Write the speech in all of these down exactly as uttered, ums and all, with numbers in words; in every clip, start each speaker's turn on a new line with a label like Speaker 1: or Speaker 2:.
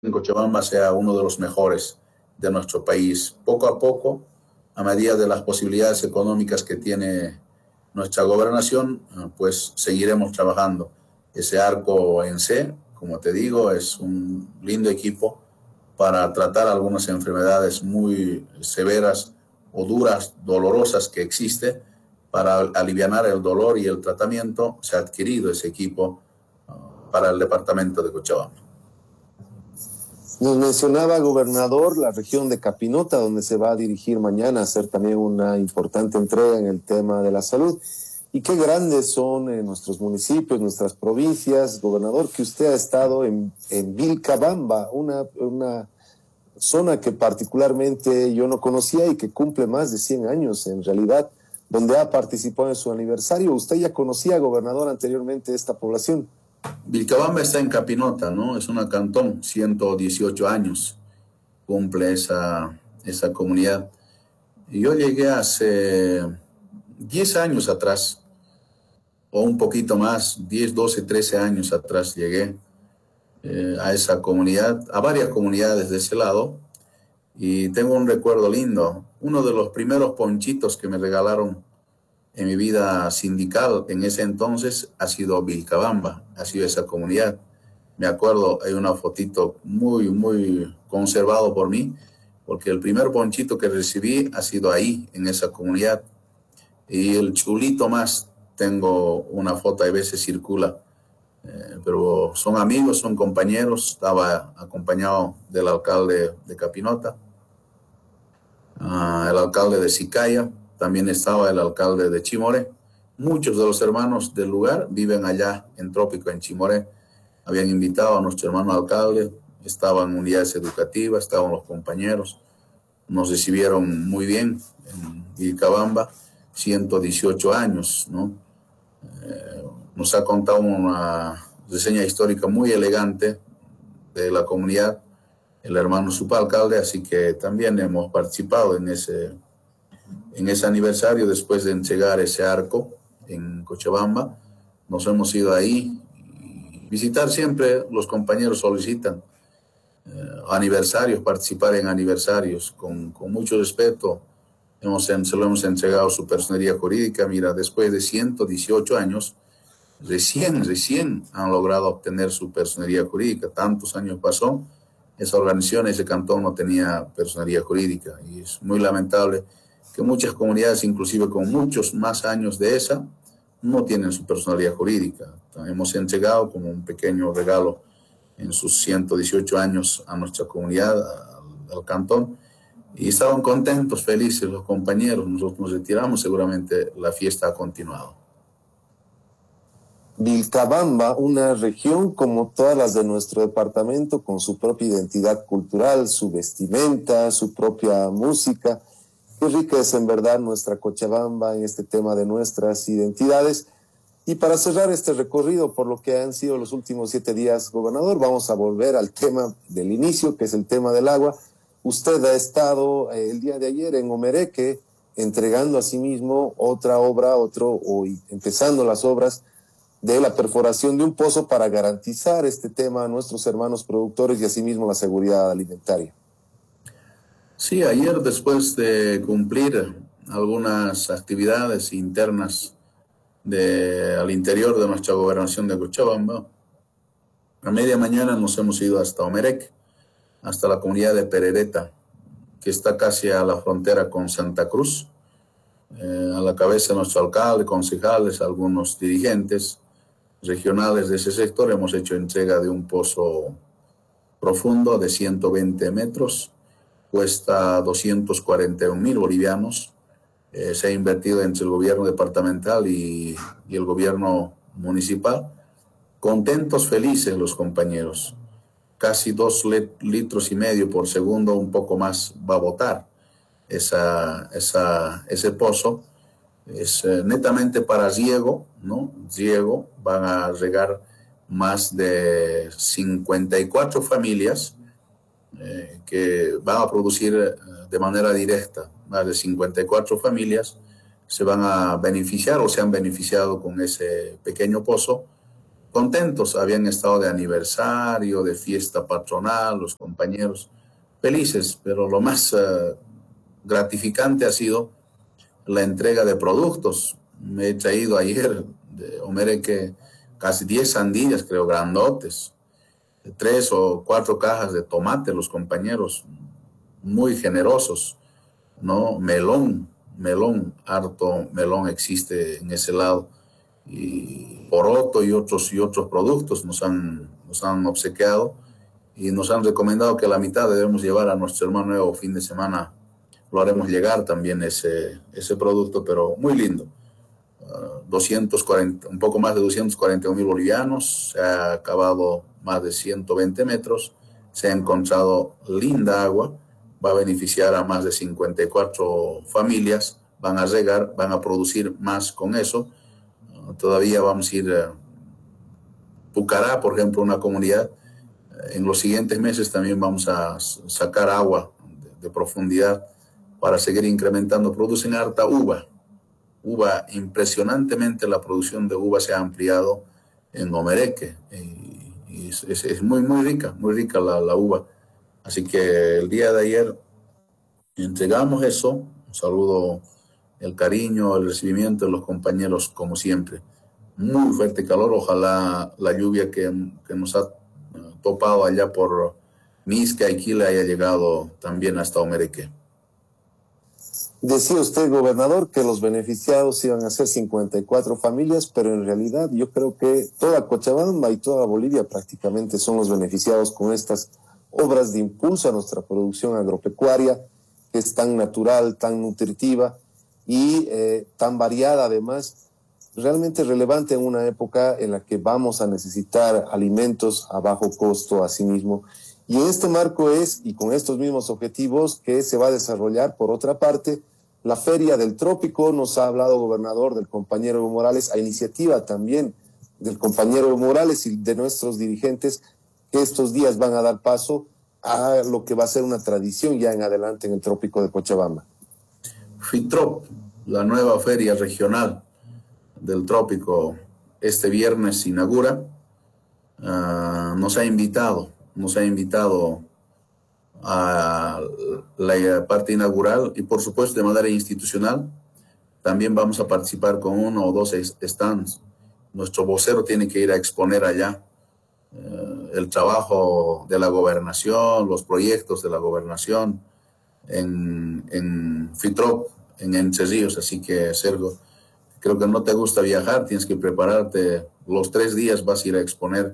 Speaker 1: en Cochabamba sea uno de los mejores de nuestro país. Poco a poco, a medida de las posibilidades económicas que tiene nuestra gobernación, pues seguiremos trabajando. Ese arco en C, como te digo, es un lindo equipo para tratar algunas enfermedades muy severas o duras, dolorosas que existe. Para aliviar el dolor y el tratamiento, se ha adquirido ese equipo uh, para el departamento de Cochabamba.
Speaker 2: Nos mencionaba, gobernador, la región de Capinota, donde se va a dirigir mañana a hacer también una importante entrega en el tema de la salud. Y qué grandes son eh, nuestros municipios, nuestras provincias, gobernador, que usted ha estado en, en Vilcabamba, una, una zona que particularmente yo no conocía y que cumple más de cien años en realidad, donde ha participado en su aniversario. ¿Usted ya conocía, gobernador, anteriormente esta población?
Speaker 1: Vilcabamba está en Capinota, ¿no? Es una cantón, ciento dieciocho años cumple esa, esa comunidad. Y yo llegué hace diez años atrás, o un poquito más, diez, doce, trece años atrás llegué eh, a esa comunidad, a varias comunidades de ese lado, y tengo un recuerdo lindo. Uno de los primeros ponchitos que me regalaron en mi vida sindical en ese entonces ha sido Vilcabamba, ha sido esa comunidad. Me acuerdo, hay una fotito muy, muy conservado por mí, porque el primer ponchito que recibí ha sido ahí, en esa comunidad. Y el chulito más, tengo una foto, a veces circula, eh, pero son amigos, son compañeros. Estaba acompañado del alcalde de Capinota, uh, el alcalde de Sicaya, también estaba el alcalde de Chimoré. Muchos de los hermanos del lugar viven allá en Trópico, en Chimoré. Habían invitado a nuestro hermano alcalde, estaban unidades educativas, estaban los compañeros. Nos recibieron muy bien en Vilcabamba, ciento dieciocho años, ¿no? Eh, nos ha contado una reseña histórica muy elegante de la comunidad, el hermano subalcalde, así que también hemos participado en ese En ese aniversario, después de entregar ese arco en Cochabamba. Nos hemos ido ahí y visitar siempre, los compañeros solicitan eh, aniversarios, participar en aniversarios con, con mucho respeto. Hemos, se lo hemos entregado su personería jurídica. Mira, después de ciento dieciocho años, recién, recién han logrado obtener su personería jurídica. Tantos años pasó, esa organización, ese cantón no tenía personería jurídica, y es muy lamentable que muchas comunidades, inclusive con muchos más años de esa, no tienen su personalidad jurídica. Hemos entregado como un pequeño regalo en sus ciento dieciocho años a nuestra comunidad, al, al cantón, y estaban contentos, felices los compañeros. Nosotros nos retiramos, seguramente la fiesta ha continuado.
Speaker 2: Vilcabamba, una región como todas las de nuestro departamento, con su propia identidad cultural, su vestimenta, su propia música. Qué rica es en verdad nuestra Cochabamba en este tema de nuestras identidades. Y para cerrar este recorrido por lo que han sido los últimos siete días, gobernador, vamos a volver al tema del inicio, que es el tema del agua. Usted ha estado eh, el día de ayer en Omereque entregando a sí mismo otra obra, otro, o empezando las obras de la perforación de un pozo para garantizar este tema a nuestros hermanos productores y asimismo la seguridad alimentaria.
Speaker 1: Sí, ayer, después de cumplir algunas actividades internas de, al interior de nuestra gobernación de Cochabamba, a media mañana nos hemos ido hasta Omereque, hasta la comunidad de Perereta, que está casi a la frontera con Santa Cruz. Eh, a la cabeza de nuestro alcalde, concejales, algunos dirigentes regionales de ese sector, hemos hecho entrega de un pozo profundo de ciento veinte metros, cuesta doscientos cuarenta y un mil bolivianos. Eh, se ha invertido entre el gobierno departamental y, y el gobierno municipal. Contentos, felices los compañeros. Casi dos litros y medio por segundo, un poco más, va a botar esa, esa, ese pozo. Es eh, netamente para riego, ¿no? Riego, van a regar más de cincuenta y cuatro familias eh, que van a producir eh, de manera directa. Más de cincuenta y cuatro familias se van a beneficiar o se han beneficiado con ese pequeño pozo contentos, habían estado de aniversario, de fiesta patronal, los compañeros felices, pero lo más uh, gratificante ha sido la entrega de productos. Me he traído ayer de Omereque casi diez sandías, creo, grandotes, tres o cuatro cajas de tomate, los compañeros muy generosos, ¿no? Melón, melón, harto melón existe en ese lado, y poroto y otros, y otros productos nos han, nos han obsequiado y nos han recomendado que la mitad debemos llevar a nuestro hermano nuevo fin de semana. Lo haremos llegar también ese, ese producto, pero muy lindo. Uh, doscientos cuarenta, un poco más de doscientos cuarenta mil bolivianos, se ha acabado más de ciento veinte metros, se ha encontrado linda agua, va a beneficiar a más de cincuenta y cuatro familias, van a regar, van a producir más con eso. Uh, todavía vamos a ir a uh, Pucará, por ejemplo, una comunidad. Uh, en los siguientes meses también vamos a sacar agua de, de profundidad para seguir incrementando. Producen harta uva, uva, impresionantemente la producción de uva se ha ampliado en Omereque, y, y es, es, es muy, muy rica, muy rica la, la uva. Así que el día de ayer entregamos eso, un saludo, el cariño, el recibimiento de los compañeros como siempre. Muy fuerte calor, ojalá la lluvia que, que nos ha topado allá por Misca y Quila haya llegado también hasta Omereque.
Speaker 2: Decía usted, gobernador, que los beneficiados iban a ser cincuenta y cuatro familias, pero en realidad yo creo que toda Cochabamba y toda Bolivia prácticamente son los beneficiados con estas obras de impulso a nuestra producción agropecuaria, que es tan natural, tan nutritiva y eh, tan variada además, realmente relevante en una época en la que vamos a necesitar alimentos a bajo costo asimismo. Y en este marco es, y con estos mismos objetivos, que se va a desarrollar, por otra parte, la Feria del Trópico. Nos ha hablado, gobernador, del compañero Evo Morales, a iniciativa también del compañero Evo Morales y de nuestros dirigentes, que estos días van a dar paso a lo que va a ser una tradición ya en adelante en el Trópico de Cochabamba.
Speaker 1: FITROP, la nueva feria regional del Trópico, este viernes inaugura. Uh, nos ha invitado, nos ha invitado a la parte inaugural y por supuesto de manera institucional. También vamos a participar con uno o dos stands. Nuestro vocero tiene que ir a exponer allá uh, el trabajo de la gobernación, los proyectos de la gobernación en, en FITROP, en Entre Ríos. Así que, Sergio, creo que no te gusta viajar, tienes que prepararte. Los tres días vas a ir a exponer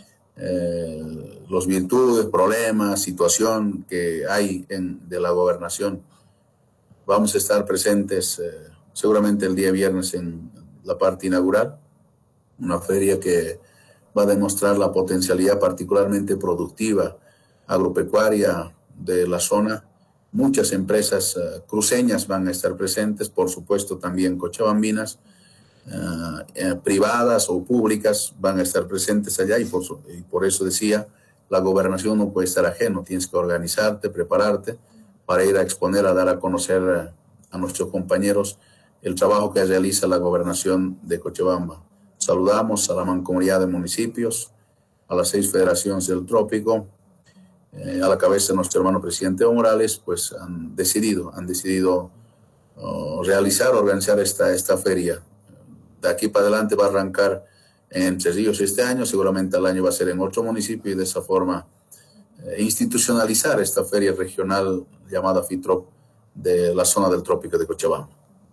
Speaker 1: eh, los virtudes, problemas, situación que hay en, de la gobernación. Vamos a estar presentes eh, seguramente el día viernes en la parte inaugural, una feria que va a demostrar la potencialidad particularmente productiva, agropecuaria de la zona. Muchas empresas uh, cruceñas van a estar presentes, por supuesto también cochabambinas, uh, eh, privadas o públicas van a estar presentes allá, y por, y por eso decía, la gobernación no puede estar ajeno, tienes que organizarte, prepararte para ir a exponer, a dar a conocer uh, a nuestros compañeros el trabajo que realiza la gobernación de Cochabamba. Saludamos a la mancomunidad de municipios, a las seis federaciones del Trópico, Eh, a la cabeza de nuestro hermano presidente Evo Morales, pues han decidido, han decidido uh, realizar, organizar esta, esta feria. De aquí para adelante va a arrancar en Entre Ríos este año, seguramente el año va a ser en otro municipio, y de esa forma eh, institucionalizar esta feria regional llamada FITROP de la zona del Trópico de Cochabamba.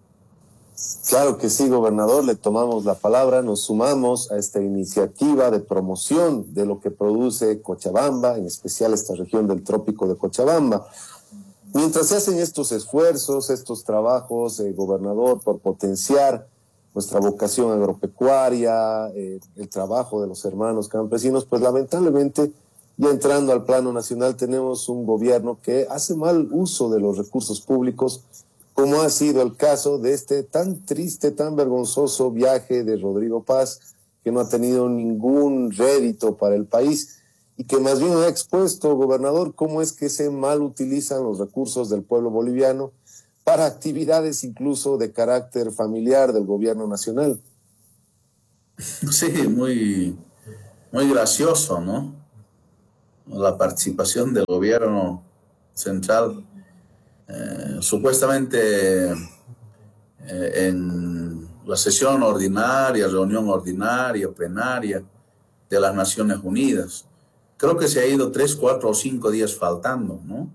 Speaker 2: Claro que sí, gobernador, le tomamos la palabra, nos sumamos a esta iniciativa de promoción de lo que produce Cochabamba, en especial esta región del Trópico de Cochabamba. Mientras se hacen estos esfuerzos, estos trabajos, eh, gobernador, por potenciar nuestra vocación agropecuaria, eh, el trabajo de los hermanos campesinos, pues lamentablemente, ya entrando al plano nacional, tenemos un gobierno que hace mal uso de los recursos públicos, como ha sido el caso de este tan triste, tan vergonzoso viaje de Rodrigo Paz, que no ha tenido ningún rédito para el país y que más bien ha expuesto, gobernador, cómo es que se mal utilizan los recursos del pueblo boliviano para actividades incluso de carácter familiar del gobierno nacional.
Speaker 1: Sí, muy, muy gracioso, ¿no? La participación del gobierno central, eh, supuestamente eh, en la sesión ordinaria, reunión ordinaria, plenaria de las Naciones Unidas. Creo que se ha ido tres, cuatro o cinco días faltando, ¿no?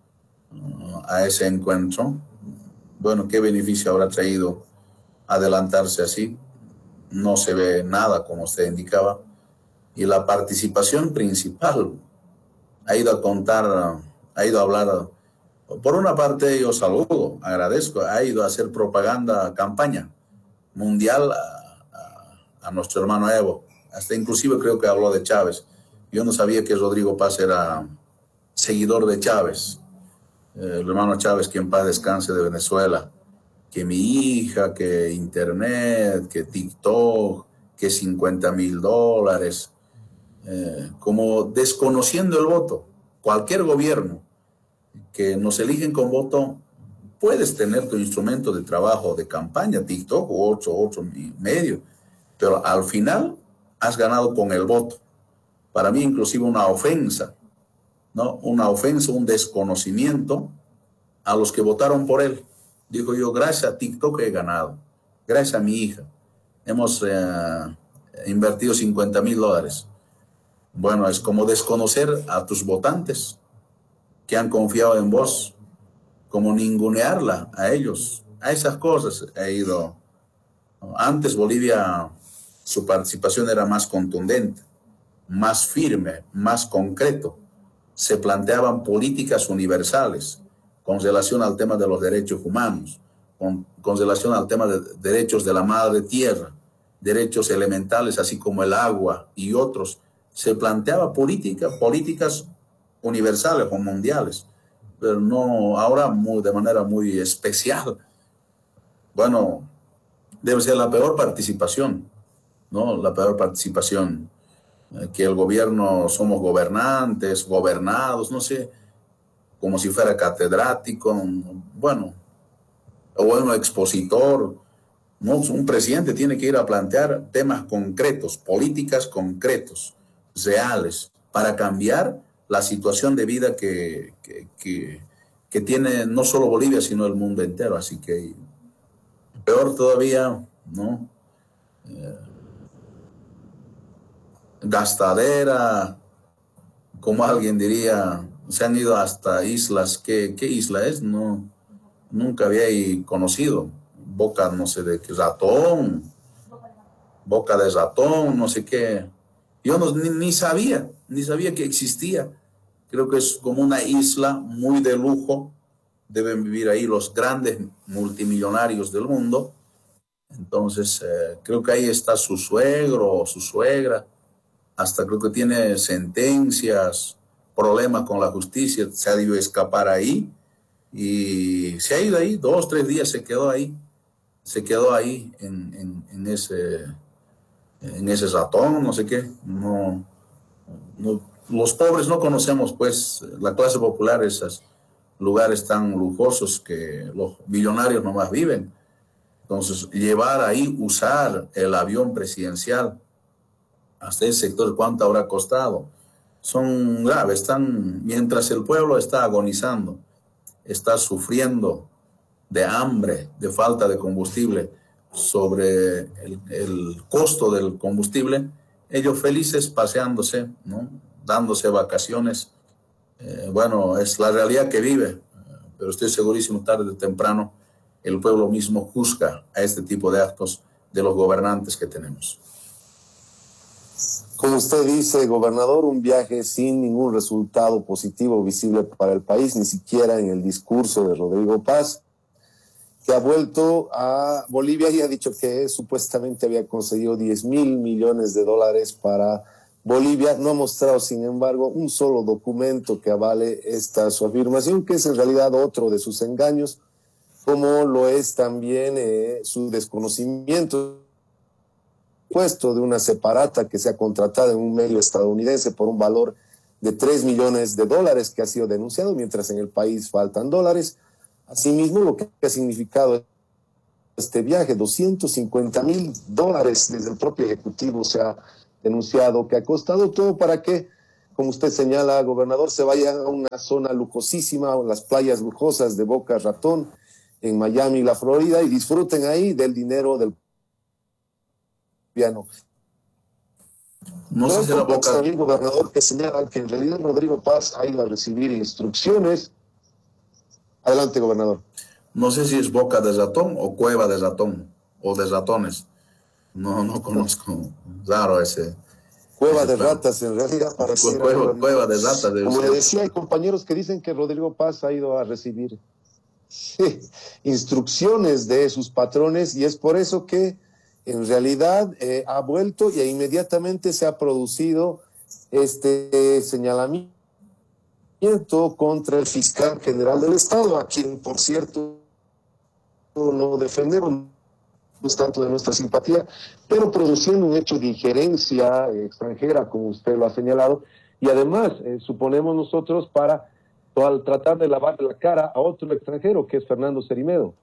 Speaker 1: A ese encuentro. Bueno, ¿qué beneficio habrá traído adelantarse así? No se ve nada, como usted indicaba. Y la participación principal ha ido a contar, ha ido a hablar. Por una parte, yo saludo, agradezco, ha ido a hacer propaganda, campaña mundial a, a, a nuestro hermano Evo. Hasta inclusive creo que habló de Chávez. Yo no sabía que Rodrigo Paz era seguidor de Chávez, eh, el hermano Chávez, que en paz descanse, de Venezuela. Que mi hija, que internet, que TikTok, que cincuenta mil dólares, eh, como desconociendo el voto. Cualquier gobierno que nos eligen con voto, puedes tener tu instrumento de trabajo, de campaña, TikTok u otro, otro medio, pero al final has ganado con el voto. Para mí inclusive una ofensa, ¿no? Una ofensa, un desconocimiento a los que votaron por él. Digo yo, gracias a TikTok he ganado, gracias a mi hija. Hemos eh, invertido cincuenta mil dólares. Bueno, es como desconocer a tus votantes que han confiado en vos, como ningunearla a ellos. A esas cosas he ido. Antes Bolivia, su participación era más contundente, más firme, más concreto. Se planteaban políticas universales con relación al tema de los derechos humanos, con, con relación al tema de derechos de la madre tierra, derechos elementales, así como el agua y otros. Se planteaba política, políticas universales o mundiales, pero no ahora muy, de manera muy especial. Bueno, debe ser la peor participación, ¿no? La peor participación, eh, que el gobierno somos gobernantes, gobernados, no sé, como si fuera catedrático, bueno, o un expositor, ¿no? Un presidente tiene que ir a plantear temas concretos, políticas concretos, reales, para cambiar la situación de vida que, que, que, que tiene no solo Bolivia, sino el mundo entero. Así que peor todavía, ¿no? Eh, gastadera, como alguien diría, se han ido hasta islas. ¿Qué, qué isla es? No, nunca había conocido. Boca, no sé de qué, ratón, boca de ratón, no sé qué. Yo no, ni, ni sabía, ni sabía que existía. Creo que es como una isla muy de lujo. Deben vivir ahí los grandes multimillonarios del mundo. Entonces, eh, creo que ahí está su suegro o su suegra. Hasta creo que tiene sentencias, problemas con la justicia. Se ha debido escapar ahí y se ha ido ahí. Dos, tres días se quedó ahí. Se quedó ahí en, en, en ese, en ese ratón, no sé qué. No, no, los pobres no conocemos, pues, la clase popular, esos lugares tan lujosos que los millonarios nomás viven. Entonces, llevar ahí, usar el avión presidencial hasta ese sector, ¿cuánto habrá costado? Son graves, están, mientras el pueblo está agonizando, está sufriendo de hambre, de falta de combustible, sobre el, el costo del combustible, ellos felices paseándose, ¿no? Dándose vacaciones. Eh, bueno, es la realidad que vive, pero estoy segurísimo, tarde o temprano, el pueblo mismo juzga a este tipo de actos de los gobernantes que tenemos.
Speaker 2: Como usted dice, gobernador, un viaje sin ningún resultado positivo visible para el país, ni siquiera en el discurso de Rodrigo Paz, que ha vuelto a Bolivia y ha dicho que supuestamente había conseguido diez mil millones de dólares para Bolivia. No ha mostrado, sin embargo, un solo documento que avale esta su afirmación, que es en realidad otro de sus engaños, como lo es también eh, su desconocimiento puesto de una separata que se ha contratado en un medio estadounidense por un valor de tres millones de dólares que ha sido denunciado, mientras en el país faltan dólares. Asimismo, lo que ha significado este viaje, doscientos cincuenta mil dólares desde el propio Ejecutivo se ha denunciado que ha costado todo para que, como usted señala, gobernador, se vaya a una zona lujosísima, las playas lujosas de Boca Ratón, en Miami, la Florida, y disfruten ahí del dinero del piano.
Speaker 1: No sé si la Boca...
Speaker 2: El gobernador que señala que en realidad Rodrigo Paz ha ido a recibir instrucciones. Adelante, gobernador.
Speaker 1: No sé si es Boca de Ratón o Cueva de Ratón, o de ratones. No, no conozco. Raro ese.
Speaker 2: Cueva
Speaker 1: ese
Speaker 2: de
Speaker 1: plan.
Speaker 2: ratas, en realidad pareciera.
Speaker 1: Cueva, cueva de ratas.
Speaker 2: Como
Speaker 1: ser.
Speaker 2: le decía, hay compañeros que dicen que Rodrigo Paz ha ido a recibir sí, instrucciones de sus patrones, y es por eso que en realidad eh, ha vuelto y inmediatamente se ha producido este señalamiento contra el fiscal general del Estado, a quien, por cierto, no defendemos, no es tanto de nuestra simpatía, pero produciendo un hecho de injerencia extranjera, como usted lo ha señalado, y además, eh, suponemos nosotros, para al tratar de lavar la cara a otro extranjero, que es Fernando Cerimedo.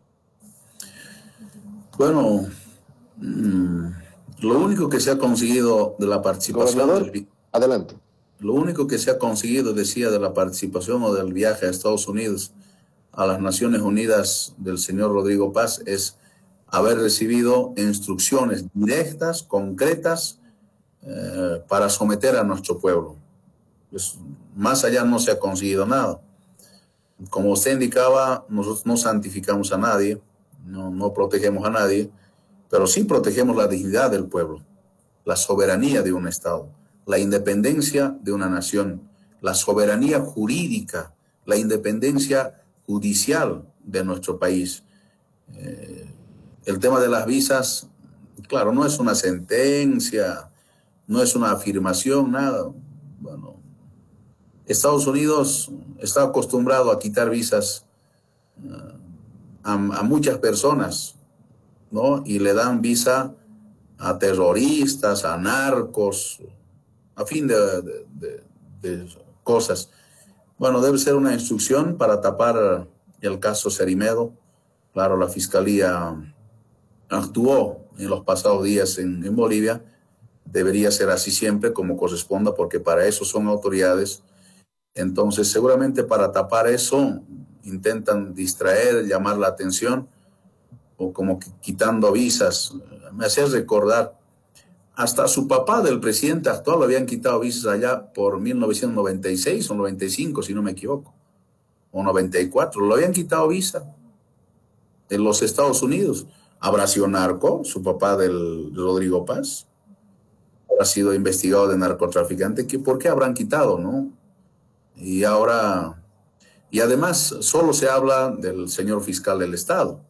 Speaker 1: Bueno, mmm, lo único que se ha conseguido de la participación...
Speaker 2: Del... Adelante.
Speaker 1: Lo único que se ha conseguido, decía, de la participación o del viaje a Estados Unidos, a las Naciones Unidas del señor Rodrigo Paz, es haber recibido instrucciones directas, concretas, eh, para someter a nuestro pueblo. Pues, más allá no se ha conseguido nada. Como usted indicaba, nosotros no santificamos a nadie, no, no protegemos a nadie, pero sí protegemos la dignidad del pueblo, la soberanía de un Estado, la independencia de una nación, la soberanía jurídica, la independencia judicial de nuestro país. Eh, el tema de las visas, claro, no es una sentencia, no es una afirmación, nada. Bueno, Estados Unidos está acostumbrado a quitar visas uh, a, a muchas personas, ¿no? Y le dan visa a terroristas, a narcos, a fin de, de, de, de cosas. Bueno, debe ser una instrucción para tapar el caso Cerimedo. Claro, la Fiscalía actuó en los pasados días en, en Bolivia. Debería ser así siempre, como corresponda, porque para eso son autoridades. Entonces, seguramente para tapar eso, intentan distraer, llamar la atención, o como que quitando visas. Me hacía recordar, hasta su papá del presidente actual lo habían quitado visas allá por mil novecientos noventa y seis o noventa y cinco, si no me equivoco, o noventa y cuatro, lo habían quitado visa en los Estados Unidos. ¿Habrá sido narco, su papá del Rodrigo Paz? ¿Habrá sido investigado de narcotraficante? ¿Por qué habrán quitado, no? Y ahora, y además solo se habla del señor fiscal del Estado.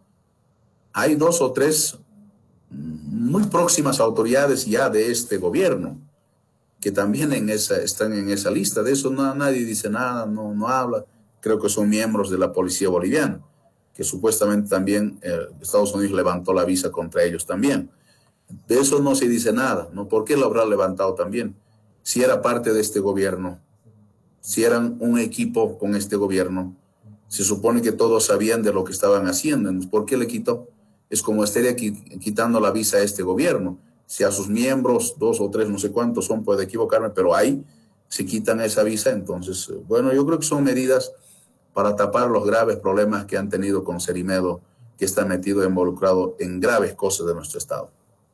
Speaker 1: Hay dos o tres muy próximas autoridades ya de este gobierno que también en esa, están en esa lista. De eso no, nadie dice nada, no, no habla. Creo que son miembros de la policía boliviana, que supuestamente también eh, Estados Unidos levantó la visa contra ellos también. De eso no se dice nada, ¿no? ¿Por qué lo habrá levantado también? Si era parte de este gobierno, si eran un equipo con este gobierno, se supone que todos sabían de lo que estaban haciendo. ¿Por qué le quitó? Es como estaría quitando la visa a este gobierno. Si a sus miembros, dos o tres, no sé cuántos son, puede equivocarme, pero ahí se quitan esa visa. Entonces, bueno, yo creo que son medidas para tapar los graves problemas que han tenido con Cerimedo, que está metido, involucrado en graves cosas de nuestro Estado.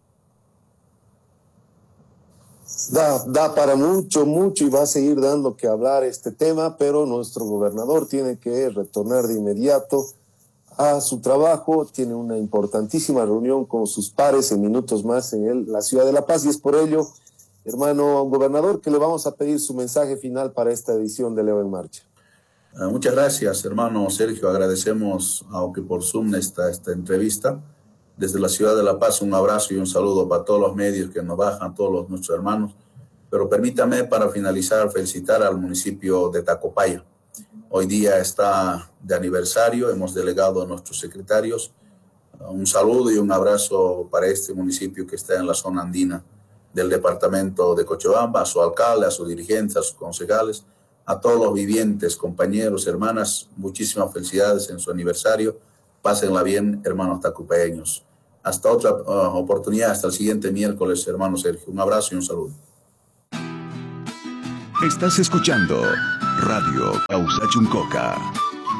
Speaker 2: Da, da para mucho, mucho y va a seguir dando que hablar este tema, pero nuestro gobernador tiene que retornar de inmediato a su trabajo, tiene una importantísima reunión con sus pares en minutos más en el, la ciudad de La Paz, y es por ello, hermano gobernador, que le vamos a pedir su mensaje final para esta edición de Leo en Marcha.
Speaker 1: Uh, muchas gracias, hermano Sergio. Agradecemos, aunque por Zoom, esta, esta entrevista. Desde la ciudad de La Paz, un abrazo y un saludo para todos los medios que nos bajan, todos los, nuestros hermanos. Pero permítame, para finalizar, felicitar al municipio de Tacopaya. Hoy día está de aniversario, hemos delegado a nuestros secretarios. Un saludo y un abrazo para este municipio que está en la zona andina del departamento de Cochabamba, a su alcalde, a sus dirigentes, a sus concejales, a todos los vivientes, compañeros, hermanas, muchísimas felicidades en su aniversario. Pásenla bien, hermanos tacupeños. Hasta otra uh, oportunidad, hasta el siguiente miércoles, hermano Sergio. Un abrazo y un saludo.
Speaker 3: Estás escuchando Radio Causa Chuncoca.